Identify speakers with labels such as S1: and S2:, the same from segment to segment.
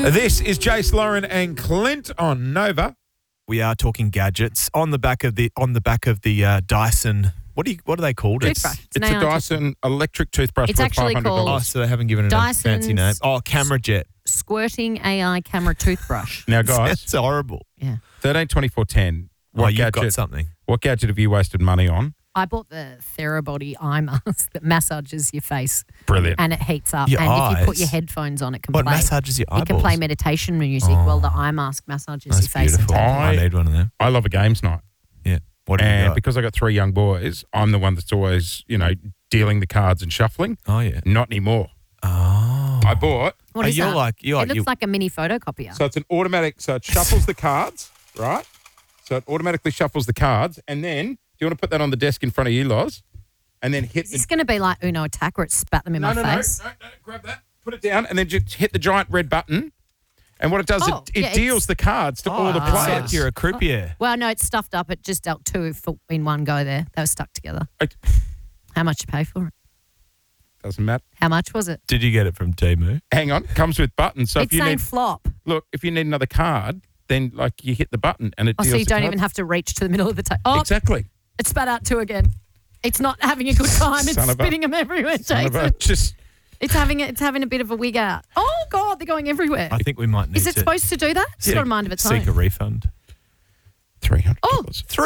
S1: This is Jace, Lauren and Clint on Nova.
S2: We are talking gadgets on the back of the Dyson. What do they called it?
S3: Toothbrush.
S1: It's a Dyson electric toothbrush
S3: It's
S1: worth
S3: actually
S1: $500.
S3: called-
S2: Oh, so they haven't given it a fancy name.
S3: Dyson's-
S2: Oh, camera jet.
S3: Squirting AI camera toothbrush.
S1: Now, guys,
S2: It's horrible.
S3: Yeah.
S1: 13, 24, 10.
S2: You've got something.
S1: What gadget have you wasted money on?
S3: I bought the Therabody eye mask that massages your face.
S1: Brilliant.
S3: And it heats up.
S2: Your
S3: and if you put
S2: eyes?
S3: your headphones on, it can
S2: What
S3: play.
S2: massages your
S3: It can
S2: eyeballs?
S3: play meditation music while the eye mask massages
S2: That's
S3: your face.
S2: beautiful.
S3: And
S2: I need one of them.
S1: I love a games night.
S2: Yeah. What have you
S1: And
S2: got?
S1: because I got 3 young boys, I'm the one that's always, dealing the cards and shuffling.
S2: Oh, yeah.
S1: Not anymore.
S2: Oh.
S1: I bought,
S3: what is
S2: you're
S3: that?
S2: like- you're
S3: it
S2: like-
S3: looks
S2: you-
S3: like a mini photocopier.
S1: so it's an automatic, so it shuffles the cards, right? So it automatically shuffles the cards. And then, do you want to put that on the desk in front of you, Loz? And then hit
S3: Is this going to be like Uno Attack where it spat them in my face?
S1: No, grab that, put it down, and then just hit the giant red button. And what it does,
S3: Oh,
S1: it
S3: yeah,
S1: deals the cards to all the
S2: It's like
S1: players.
S2: you're a croupier.
S3: Well, no, it's stuffed up. It just dealt 2 in one go there. They were stuck together.
S1: It
S3: How much you pay for it?
S1: doesn't matter.
S3: How much was it?
S2: Did you get it from Temu?
S1: Hang on, comes with buttons. So
S3: It's
S1: if you
S3: saying
S1: need,
S3: flop.
S1: if you need another card, then you hit the button and it
S3: Oh,
S1: deals
S3: so you
S1: the
S3: don't
S1: cards.
S3: even have to reach to the middle of the table. Oh,
S1: Exactly.
S3: it spat out 2 again. It's not having a good time. It's
S1: Son of a-
S3: spitting them everywhere,
S1: Son of a-
S3: Jason.
S1: just
S3: It's having a bit of a wig out. Oh, God, they're going everywhere.
S2: I think we might need
S3: Is it
S2: to
S3: supposed to do that? It's got a mind of its
S2: seek a
S3: own.
S2: refund.
S1: $300.
S3: Oh,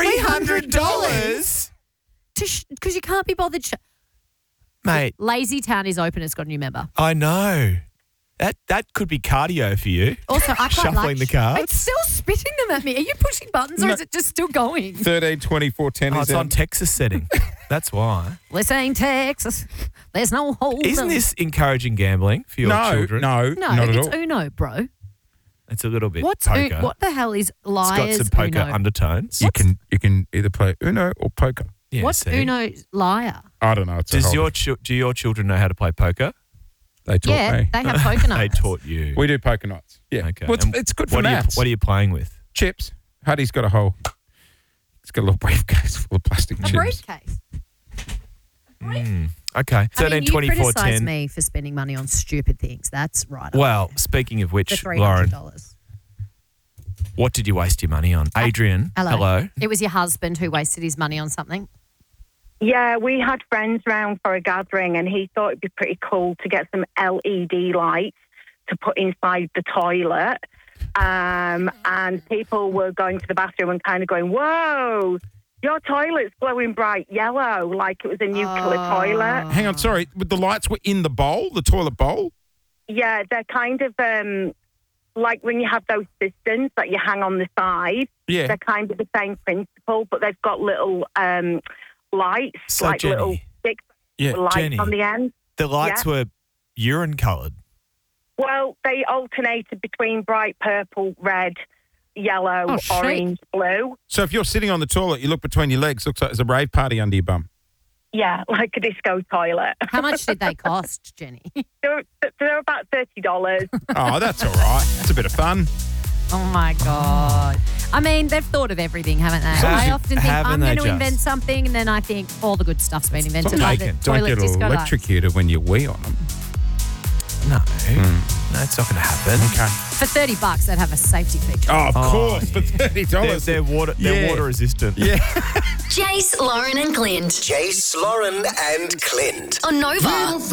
S2: $300?
S3: Because you can't be bothered.
S2: Mate,
S3: Lazy Town is open. It's got a new member.
S2: I know. That could be cardio for you.
S3: Also, I quite
S2: Shuffling
S3: like
S2: the cards.
S3: It's still spitting them at me. Are you pushing buttons or
S1: No.
S3: is it just still going?
S1: 13, 24, 10
S2: Oh,
S1: is
S2: it's on Texas setting. That's why.
S3: We're saying Texas. There's no hold.
S2: Isn't this encouraging gambling for your children?
S1: No,
S3: No,
S1: not at
S3: it's
S1: all.
S3: Uno, bro.
S2: It's a little bit
S3: What the hell is
S2: It's got
S3: liars
S2: some poker
S3: Uno?
S2: undertones.
S1: You can either play Uno or poker.
S2: Yeah,
S3: What's
S2: see?
S3: Uno liar?
S1: I don't know. It's
S2: Do
S1: a whole-
S2: your children know how to play poker?
S1: They taught
S3: Yeah,
S1: me.
S3: they have poker
S2: They
S3: nights.
S2: taught you.
S1: We do poker nights. Yeah.
S2: Okay.
S1: Well,
S2: And
S1: it's good for
S2: what
S1: maths.
S2: What are you playing with?
S1: Chips. Huddy's got a whole. He's got a little briefcase full of plastic
S3: A
S1: chips.
S3: briefcase.
S2: Okay. 13,
S3: you
S2: 24,
S3: criticise
S2: 10.
S3: me for spending money on stupid things. That's right.
S2: Well, speaking of
S3: for
S2: which,
S3: $300.
S2: Lauren, what did you waste your money on? Adrian, hello.
S3: It was your husband who wasted his money on something.
S4: Yeah, we had friends round for a gathering and he thought it'd be pretty cool to get some LED lights to put inside the toilet. And people were going to the bathroom and kind of going, whoa, your toilet's glowing bright yellow, like it was a nuclear toilet.
S1: Hang on, sorry. The lights were in the bowl, the toilet bowl?
S4: Yeah, they're kind of like when you have those cisterns that you hang on the side.
S1: Yeah.
S4: They're kind of the same principle, but they've got little lights,
S2: So,
S4: like
S2: Jenny,
S4: little sticks
S1: Yeah,
S4: with lights
S2: Jenny.
S4: on the end.
S2: The lights were urine coloured.
S4: Well, they alternated between bright purple, red, yellow,
S3: Oh, shit.
S4: orange, blue.
S1: So if you're sitting on the toilet, you look between your legs, looks like there's a rave party under your bum.
S4: Yeah, like a disco toilet.
S3: How much did they cost, Jenny?
S4: They're about $30.
S1: Oh, that's all right. It's a bit of fun.
S3: Oh, my God. I mean, they've thought of everything, haven't they? I often think
S2: Haven't
S3: I'm
S2: they
S3: going to
S2: just?
S3: invent something, and then I think all the good stuff's been invented.
S2: Stop
S3: Like
S2: making-
S3: the
S1: Don't
S3: toilet
S1: get
S3: disco lights.
S1: electrocuted when you wee on them.
S2: No. No, it's not going to happen.
S1: Okay.
S3: For $30, they'd have a safety feature.
S1: Oh, of
S2: Oh,
S1: course, for $30.
S2: They're water
S1: Yeah.
S2: resistant.
S1: Yeah.
S5: Jace, Lauren and Clint.
S6: Jace, Lauren and Clint.
S5: On Nova.